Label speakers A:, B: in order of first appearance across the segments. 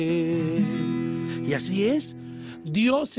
A: Y así es, Dios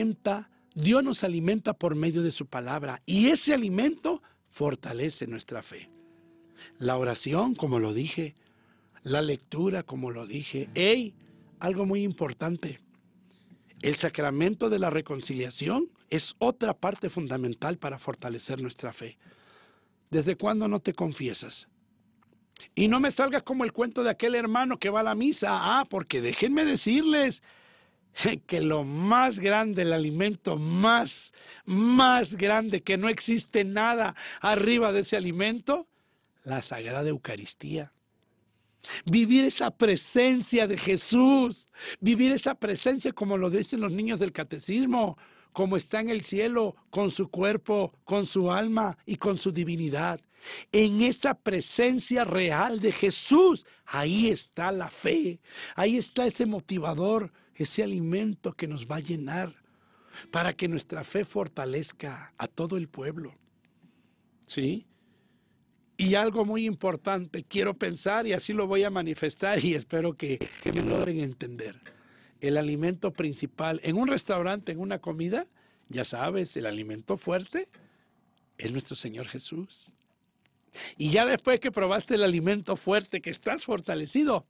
A: nos alimenta por medio de su palabra, y ese alimento fortalece nuestra fe. La oración, como lo dije, la lectura, como lo dije. Algo muy importante, el sacramento de la reconciliación es otra parte fundamental para fortalecer nuestra fe. ¿Desde cuándo no te confiesas? Y no me salgas como el cuento de aquel hermano que va a la misa. Porque déjenme decirles que lo más grande, el alimento más grande, que no existe nada arriba de ese alimento, la Sagrada Eucaristía. Vivir esa presencia de Jesús, vivir esa presencia como lo dicen los niños del catecismo, como está en el cielo, con su cuerpo, con su alma y con su divinidad. En esa presencia real de Jesús, ahí está la fe, ahí está ese motivador, ese alimento que nos va a llenar para que nuestra fe fortalezca a todo el pueblo. ¿Sí? Y algo muy importante, quiero pensar y así lo voy a manifestar y espero que me logren entender. El alimento principal en un restaurante, en una comida, ya sabes, el alimento fuerte es nuestro Señor Jesús. Y ya después que probaste el alimento fuerte, que estás fortalecido,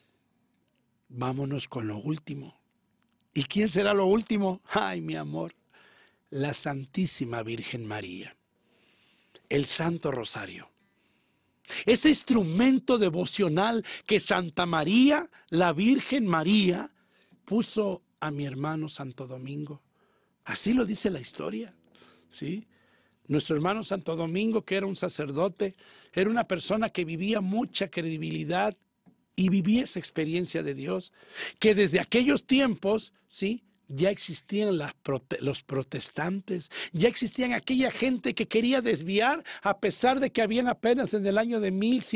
A: vámonos con lo último. ¿Y quién será lo último? Ay, mi amor, la Santísima Virgen María, el Santo Rosario. Ese instrumento devocional que Santa María, la Virgen María, puso a mi hermano Santo Domingo. Así lo dice la historia, ¿sí? Nuestro hermano Santo Domingo, que era un sacerdote, era una persona que vivía mucha credibilidad y vivía esa experiencia de Dios, que desde aquellos tiempos, ¿sí?, ya existían los protestantes, ya existían aquella gente que quería desviar, a pesar de que habían apenas en el año de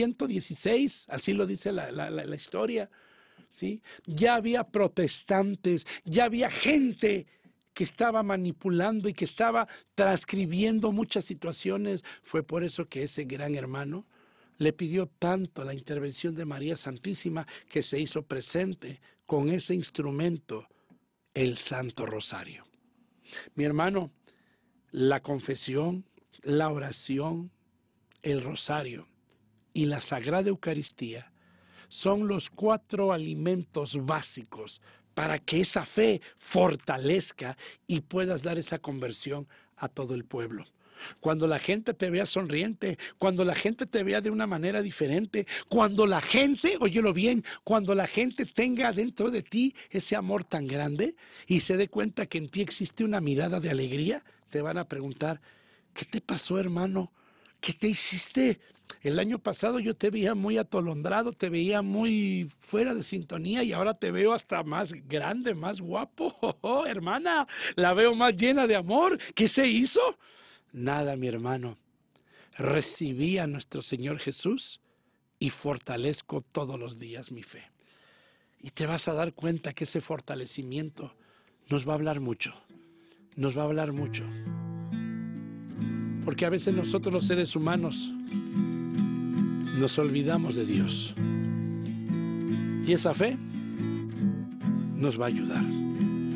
A: 1116, así lo dice la historia, ¿sí? Ya había protestantes, ya había gente que estaba manipulando y que estaba transcribiendo muchas situaciones. Fue por eso que ese gran hermano le pidió tanto la intervención de María Santísima, que se hizo presente con ese instrumento, el Santo Rosario. Mi hermano, la confesión, la oración, el rosario y la Sagrada Eucaristía son los 4 alimentos básicos para que esa fe fortalezca y puedas dar esa conversión a todo el pueblo. Cuando la gente te vea sonriente, cuando la gente te vea de una manera diferente, cuando la gente, óyelo bien, cuando la gente tenga dentro de ti ese amor tan grande y se dé cuenta que en ti existe una mirada de alegría, te van a preguntar, ¿qué te pasó, hermano? ¿Qué te hiciste? El año pasado yo te veía muy atolondrado, te veía muy fuera de sintonía y ahora te veo hasta más grande, más guapo. Hermana, la veo más llena de amor. ¿Qué se hizo? Nada, mi hermano. Recibí a nuestro Señor Jesús y fortalezco todos los días mi fe. Y te vas a dar cuenta que ese fortalecimiento nos va a hablar mucho. Nos va a hablar mucho. Porque a veces nosotros los seres humanos nos olvidamos de Dios. Y esa fe nos va a ayudar.